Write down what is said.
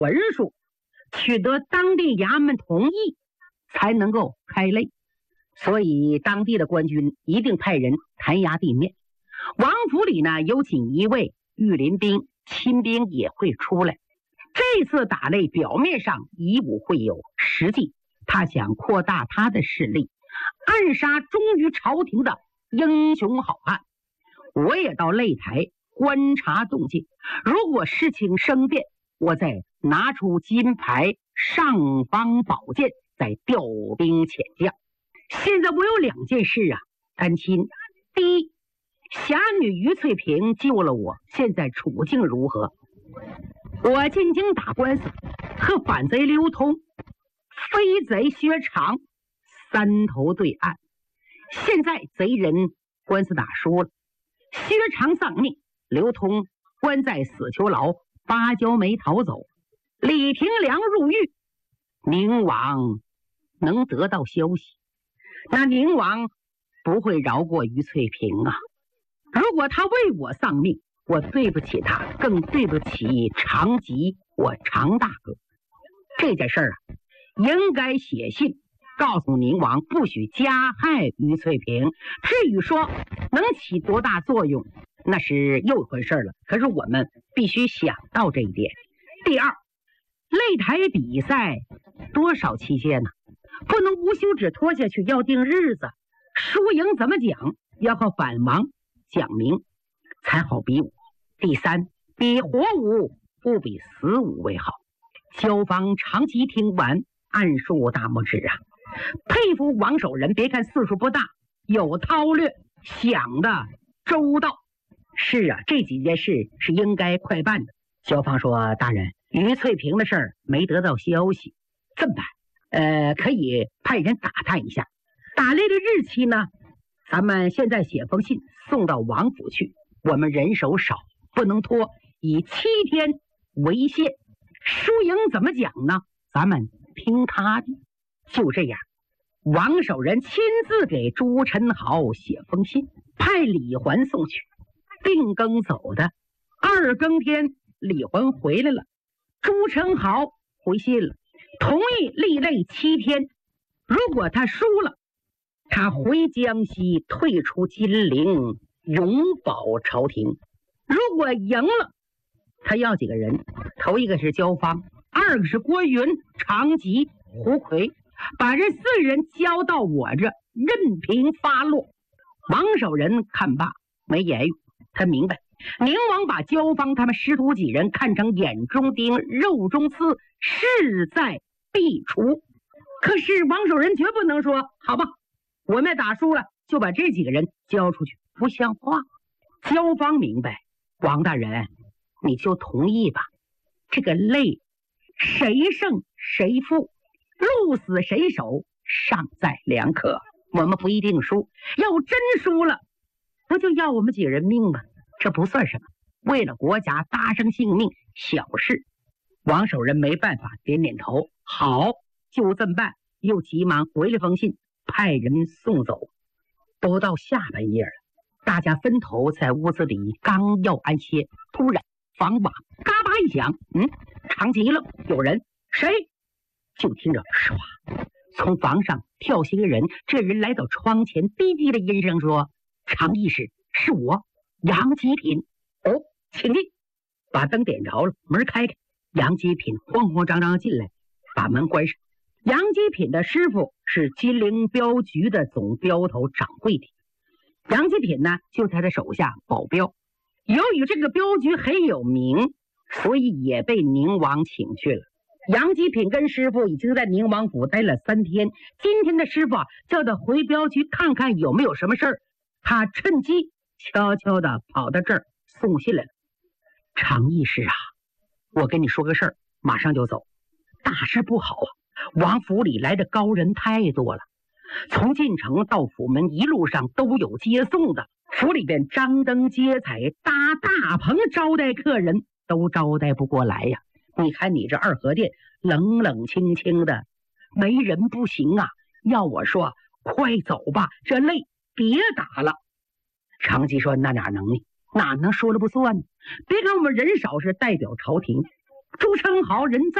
文书，取得当地衙门同意，才能够开擂。所以当地的官军一定派人弹压地面。王府里呢，有锦衣卫、御林兵、亲兵也会出来。这次打擂表面上以武会友，实际他想扩大他的势力，暗杀忠于朝廷的英雄好汉。我也到擂台观察动静，如果事情生变，我再拿出金牌尚方宝剑，再调兵遣将。现在我有2件事啊，担心。第一，侠女于翠萍救了我，现在处境如何？我进京打官司，和反贼刘通、飞贼薛长3头对岸。现在贼人官司打输了，薛长丧命，刘通关在死囚牢，芭蕉梅逃走，李平良入狱。宁王能得到消息，那宁王不会饶过于翠萍啊！如果他为我丧命，我对不起他，更对不起长吉我常大哥。这件事儿啊，应该写信告诉宁王，不许加害于翠萍。至于说能起多大作用，那是又一回事了。可是我们必须想到这一点。第二，擂台比赛多少期间呢？不能无休止拖下去，要定日子。输赢怎么讲，要靠反王讲明，才好比武。第三，比活武不比死武为好。焦芳、长吉听完暗竖大拇指啊，佩服王守仁，别看岁数不大，有韬略，想的周到。是啊，这几件事是应该快办的。焦芳说：“大人，于翠萍的事儿没得到消息，这么办？可以派人打探一下。打擂的日期呢？咱们现在写封信送到王府去。我们人手少，不能拖，以7天为限。输赢怎么讲呢？咱们听他的。”就这样，王守仁亲自给朱宸濠写封信，派李环送去。定更走的2更天，李环回来了，朱宸濠回信了，同意立擂7天。如果他输了，他回江西，退出金陵，永保朝廷。如果赢了，他要几个人？头一个是焦芳，2个是郭云、长吉、胡奎，把这4人交到我这，任凭发落。王守仁看罢没言语，他明白宁王把焦芳他们师徒几人看成眼中钉、肉中刺，势在必除。可是王守仁绝不能说好吧，我们打输了就把这几个人交出去，不像话。焦芳明白，王大人你就同意吧，这个擂谁胜谁负，鹿死谁手尚在两可，我们不一定输，要真输了不就要我们几人命吗？这不算什么，为了国家搭上性命，小事。王守仁没办法，点点头，好，就这么办。又急忙回了封信，派人送走。都到下半夜了，大家分头在屋子里刚要安歇，突然房瓦嘎巴一响，长极了，有人，谁？就听着唰，从房上跳下一个人，这人来到窗前，低低的音声说：“常义士，是我杨吉品。”哦，请进。把灯点着了，门开开，杨吉品慌慌张张进来，把门关上。杨吉品的师傅是金陵镖局的总镖头掌柜的，杨吉品呢就在他手下保镖。由于这个镖局很有名，所以也被宁王请去了。杨吉品跟师傅已经在宁王府待了3天，今天的师傅叫他回镖局看看有没有什么事儿，他趁机悄悄地跑到这儿送信来了。常义士啊，我跟你说个事儿，马上就走。大事不好啊，王府里来的高人太多了，从进城到府门一路上都有接送的，府里边张灯结彩，搭大棚招待客人，都招待不过来呀。你看你这二合店冷冷清清的，没人不行啊。要我说，快走吧，这擂别打了。长吉说：“那哪能呢？哪能说了不算呢？别看我们人少，是代表朝廷， 朱生豪人在。